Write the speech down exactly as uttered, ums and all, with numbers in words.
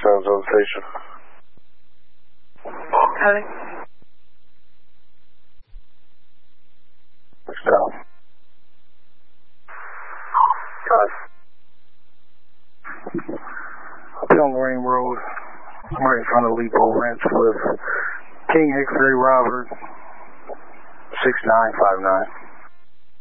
sounds on station. Howdy. Stop. Close. I'll be on Lorraine Road. I'm right in front of Leepo Ranch with King X-Ray Robert, six nine five nine.